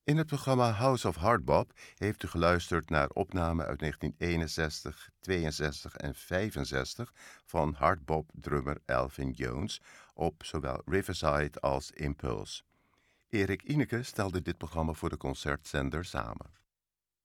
In het programma House of Hardbop heeft u geluisterd naar opnamen uit 1961, 62 en 65 van hardbop-drummer Elvin Jones op zowel Riverside als Impulse. Erik Ineke stelde dit programma voor de concertzender samen.